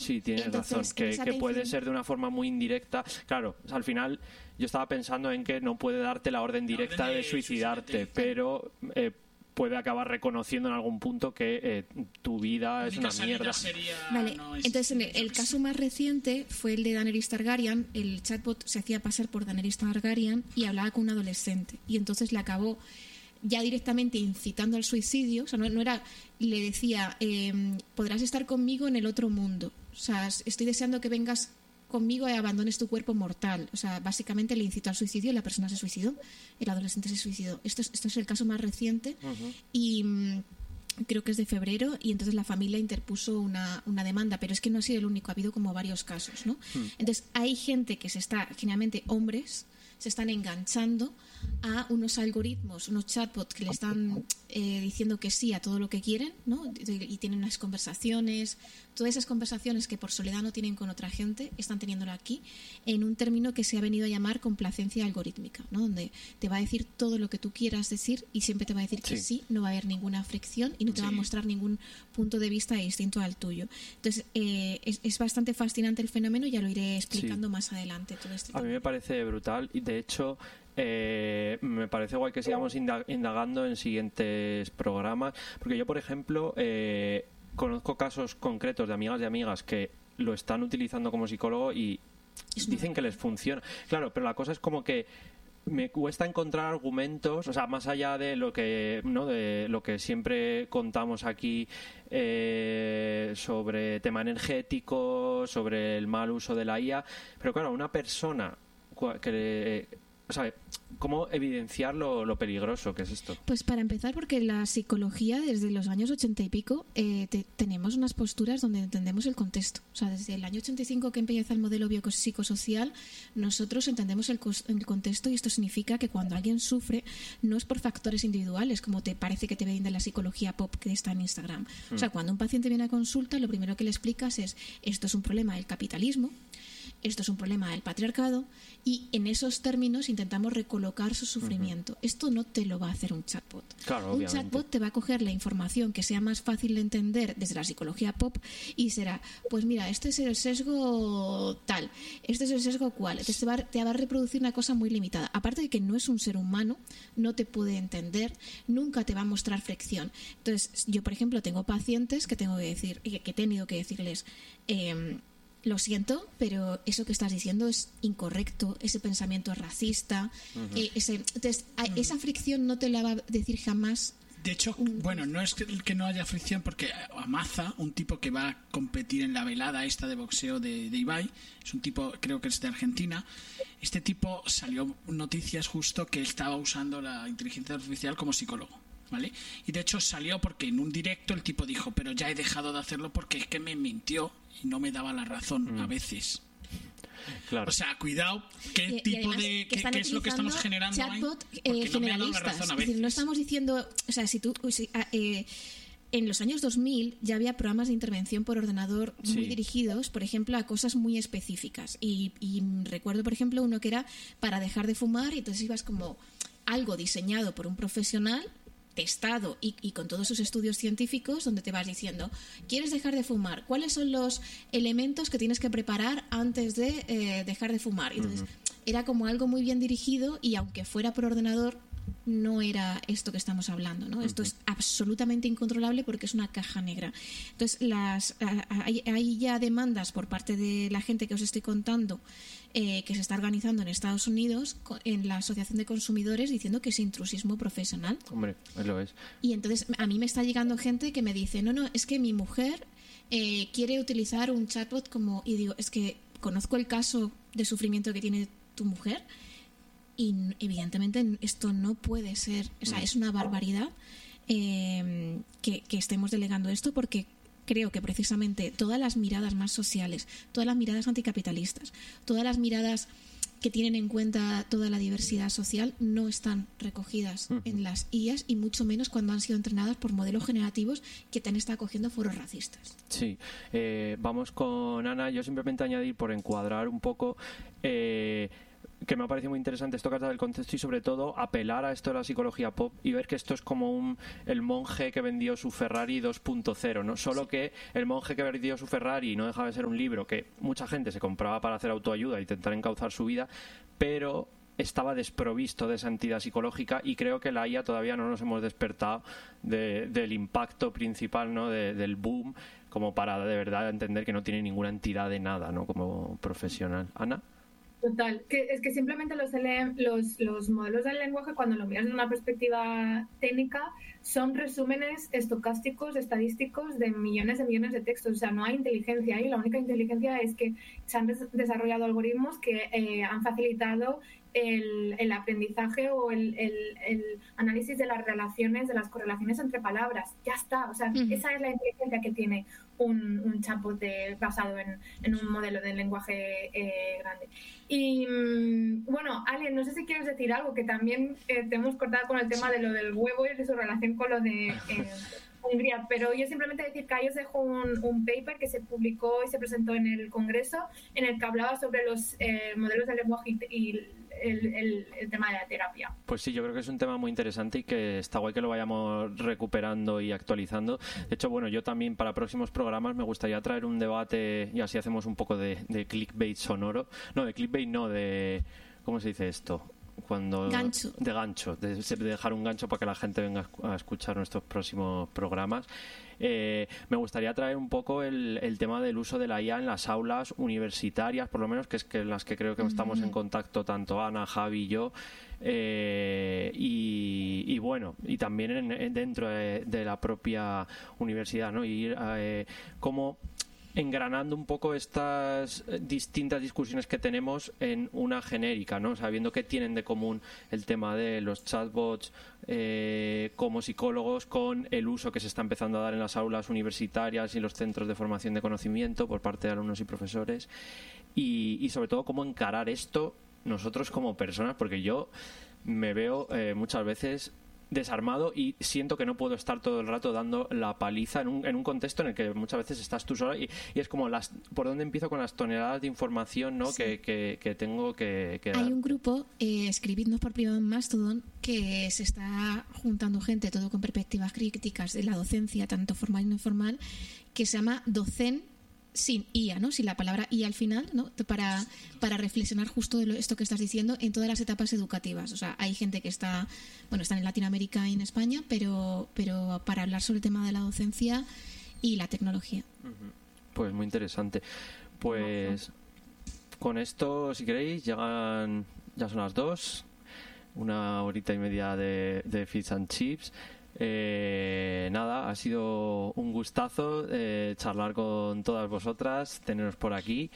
Sí, tienes razón, que puede ser de una forma muy indirecta. Claro, al final yo estaba pensando en que no puede darte la orden directa de suicidarte, pero puede acabar reconociendo en algún punto que tu vida es una mierda. Vale, entonces el caso más reciente fue el de Daenerys Targaryen. El chatbot se hacía pasar por Daenerys Targaryen y hablaba con un adolescente, y entonces le acabó ya directamente incitando al suicidio. O sea, no era, le decía, podrás estar conmigo en el otro mundo, o sea, estoy deseando que vengas conmigo y abandones tu cuerpo mortal. O sea, básicamente le incitó al suicidio y la persona se suicidó, el adolescente se suicidó. Esto es el caso más reciente. Y creo que es de febrero, y entonces la familia interpuso una demanda, pero es que no ha sido el único, ha habido como varios casos, ¿no? Entonces hay gente que generalmente hombres, se están enganchando a unos algoritmos, unos chatbots que le están diciendo que sí a todo lo que quieren, ¿no? Y tienen unas conversaciones, todas esas conversaciones que por soledad no tienen con otra gente, están teniéndolo aquí, en un término que se ha venido a llamar complacencia algorítmica, ¿no? Donde te va a decir todo lo que tú quieras decir y siempre te va a decir que sí, no va a haber ninguna fricción y no te va a mostrar ningún punto de vista distinto al tuyo. Entonces, es bastante fascinante el fenómeno, ya lo iré explicando más adelante. Todo este a mí me parece brutal, y de hecho me parece guay que sigamos indagando en siguientes programas, porque yo, por ejemplo, conozco casos concretos de amigas que lo están utilizando como psicólogo y dicen que les funciona. Claro, pero la cosa es como que me cuesta encontrar argumentos, o sea, más allá de lo que, ¿no?, de lo que siempre contamos aquí sobre tema energético, sobre el mal uso de la IA, pero claro, una persona o sea, ¿cómo evidenciar lo peligroso que es esto? Pues para empezar, porque la psicología desde los años 80 y pico tenemos unas posturas donde entendemos el contexto. O sea, desde el año 85 que empieza el modelo biopsicosocial, nosotros entendemos el contexto, y esto significa que cuando alguien sufre no es por factores individuales, como te parece que te vende la psicología pop que está en Instagram. O sea, cuando un paciente viene a consulta, lo primero que le explicas es: esto es un problema del capitalismo, esto es un problema del patriarcado, y en esos términos intentamos recolocar su sufrimiento. Esto no te lo va a hacer un chatbot. Claro, un chatbot te va a coger la información que sea más fácil de entender desde la psicología pop y será, pues mira, este es el sesgo tal, este es el sesgo cual. Entonces te va a reproducir una cosa muy limitada. Aparte de que no es un ser humano, no te puede entender, nunca te va a mostrar fricción. Entonces, yo, por ejemplo, tengo pacientes que tengo que decir, que he tenido que decirles, lo siento, pero eso que estás diciendo es incorrecto, ese pensamiento es racista. Entonces, esa fricción no te la va a decir jamás. De hecho, bueno, no es que no haya fricción, porque Amaza, un tipo que va a competir en la velada esta de boxeo de Ibai, es un tipo, creo que es de Argentina. Este tipo salió noticias justo que estaba usando la inteligencia artificial como psicólogo, ¿vale? Y de hecho salió porque en un directo el tipo dijo, pero ya he dejado de hacerlo porque es que me mintió y no me daba la razón a veces. Claro. O sea, cuidado qué tipo de qué es lo que estamos generando chatbot ahí, no me ha dado la razón a veces. Es decir, no estamos diciendo, o sea, en los años 2000 ya había programas de intervención por ordenador muy dirigidos, por ejemplo, a cosas muy específicas. Y recuerdo, por ejemplo, uno que era para dejar de fumar, y entonces ibas como algo diseñado por un profesional, testado y con todos sus estudios científicos, donde te vas diciendo, ¿quieres dejar de fumar? ¿Cuáles son los elementos que tienes que preparar antes de dejar de fumar? Entonces, era como algo muy bien dirigido, y aunque fuera por ordenador, no era esto que estamos hablando, ¿no? Esto es absolutamente incontrolable porque es una caja negra. Entonces, hay ya demandas por parte de la gente que os estoy contando, que se está organizando en Estados Unidos, en la Asociación de Consumidores, diciendo que es intrusismo profesional. Hombre, lo es. Y entonces a mí me está llegando gente que me dice, no, es que mi mujer quiere utilizar un chatbot como... Y digo, es que conozco el caso de sufrimiento que tiene tu mujer, y evidentemente esto no puede ser, o sea, es una barbaridad que estemos delegando esto, porque creo que precisamente todas las miradas más sociales, todas las miradas anticapitalistas, todas las miradas que tienen en cuenta toda la diversidad social no están recogidas en las IAs, y mucho menos cuando han sido entrenadas por modelos generativos que te han estado cogiendo foros racistas. Sí, vamos con Ana. Yo simplemente añadir, por encuadrar un poco, que me ha parecido muy interesante esto que has dado del contexto y sobre todo apelar a esto de la psicología pop y ver que esto es como el monje que vendió su Ferrari 2.0, ¿no? Solo que el monje que vendió su Ferrari no dejaba de ser un libro que mucha gente se compraba para hacer autoayuda e intentar encauzar su vida, pero estaba desprovisto de esa entidad psicológica, y creo que la IA todavía no nos hemos despertado del impacto principal, ¿no? del boom, como para de verdad entender que no tiene ninguna entidad de nada, ¿no? Como profesional. Ana. Total, es que simplemente los modelos del lenguaje, cuando lo miras desde una perspectiva técnica, son resúmenes estocásticos, estadísticos de millones de textos. O sea, no hay inteligencia ahí. La única inteligencia es que se han desarrollado algoritmos que han facilitado el aprendizaje o el análisis de las relaciones, de las correlaciones entre palabras. Ya está. O sea, esa es la inteligencia que tiene un chatbot basado en un modelo de lenguaje grande. Y bueno, Ale, no sé si quieres decir algo, que también te hemos cortado con el tema de lo del huevo y de su relación con lo de Hungría, pero yo simplemente decir que ahí os dejo un paper que se publicó y se presentó en el Congreso, en el que hablaba sobre los modelos de lenguaje y el tema de la terapia. Pues sí, yo creo que es un tema muy interesante y que está guay que lo vayamos recuperando y actualizando. De hecho, bueno, yo también para próximos programas me gustaría traer un debate, y así hacemos un poco de clickbait sonoro. No, de clickbait no, de... ¿Cómo se dice esto? Gancho. De gancho, de dejar un gancho para que la gente venga a escuchar nuestros próximos programas. Me gustaría traer un poco el tema del uso de la IA en las aulas universitarias, por lo menos, que es que las que creo que estamos en contacto tanto Ana, Javi y yo, y bueno, y también dentro de la propia universidad, ¿no? Y ir como engranando un poco estas distintas discusiones que tenemos en una genérica, ¿no? Sabiendo que tienen de común el tema de los chatbots como psicólogos con el uso que se está empezando a dar en las aulas universitarias y los centros de formación de conocimiento por parte de alumnos y profesores, y sobre todo cómo encarar esto nosotros como personas, porque yo me veo muchas veces desarmado y siento que no puedo estar todo el rato dando la paliza en un contexto en el que muchas veces estás tú sola y es como por dónde empiezo con las toneladas de información, ¿no? Sí. que tengo que dar. Hay un grupo, escribidnos por privado en Mastodon, que se está juntando gente, todo con perspectivas críticas de la docencia, tanto formal y no formal, que se llama Docen sin IA, ¿no? Sin la palabra IA al final, ¿no? Para reflexionar justo de esto que estás diciendo en todas las etapas educativas. O sea, hay gente que están en Latinoamérica y en España, pero para hablar sobre el tema de la docencia y la tecnología. Pues muy interesante. Pues con esto, si queréis, ya son las 2, 1 horita y media de Fish and Chips. Nada, ha sido un gustazo charlar con todas vosotras, teneros por aquí,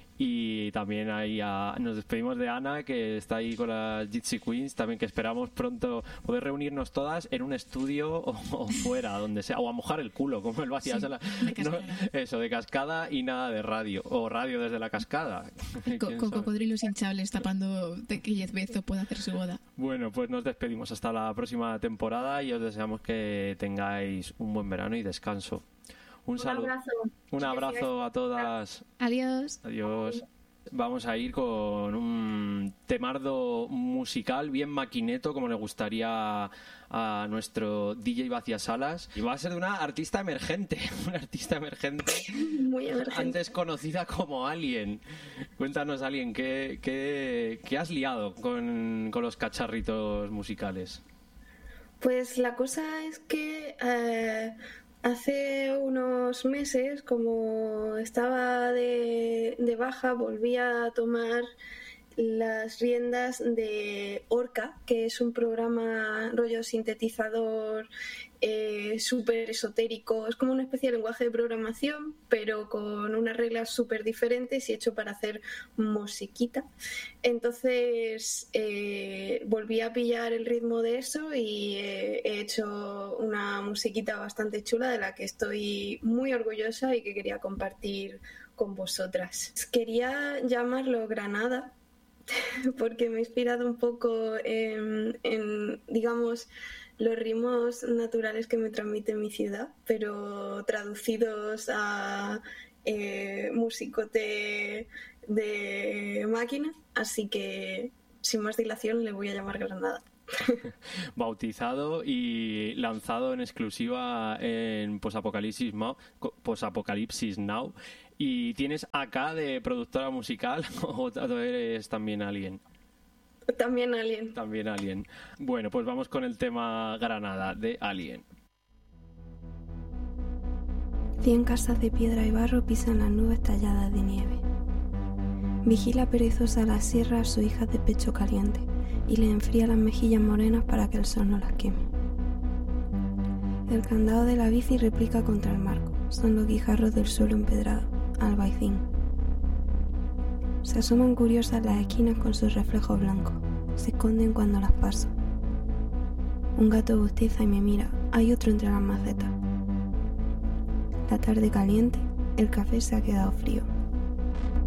y también ahí nos despedimos de Ana, que está ahí con las Jitsi Queens, también, que esperamos pronto poder reunirnos todas en un estudio o fuera, donde sea, o a mojar el culo, como el vacío, sí, eso, de cascada, y nada de radio, o radio desde la cascada. Con cocodrilos hinchables tapando de que Jeff Bezos pueda hacer su boda. Bueno, pues nos despedimos hasta la próxima temporada y os deseamos que tengáis un buen verano y descanso. Un saludo. Un abrazo a todas. Adiós. Adiós. Vamos a ir con un temardo musical bien maquineto, como le gustaría a nuestro DJ Vaciasalas. Y va a ser de una artista emergente. Una artista emergente. Muy emergente. Antes conocida como Alien. Cuéntanos, Alien, ¿qué has liado con los cacharritos musicales? Pues la cosa es que hace unos meses, como estaba de baja, volví a tomar las riendas de Orca, que es un programa rollo sintetizador súper esotérico. Es como una especie de lenguaje de programación, pero con unas reglas súper diferentes y hecho para hacer musiquita. Entonces volví a pillar el ritmo de eso y he hecho una musiquita bastante chula de la que estoy muy orgullosa y que quería compartir con vosotras. Quería llamarlo Granada porque me he inspirado un poco en digamos, los ritmos naturales que me transmite mi ciudad, pero traducidos a musicote de máquina. Así que sin más dilación le voy a llamar Granada. Bautizado y lanzado en exclusiva en Posapocalipsis Now. ¿Y tienes acá de productora musical o eres también Alien? También Alien. También Alien. Bueno, pues vamos con el tema Granada de Alien. 100 casas de piedra y barro pisan las nubes talladas de nieve. Vigila perezosa la sierra a su hija de pecho caliente y le enfría las mejillas morenas para que el sol no las queme. El candado de la bici replica contra el marco, son los guijarros del suelo empedrado, albaicín. Se asoman curiosas las esquinas con sus reflejos blancos, se esconden cuando las paso. Un gato bosteza y me mira, hay otro entre las macetas. La tarde caliente, el café se ha quedado frío.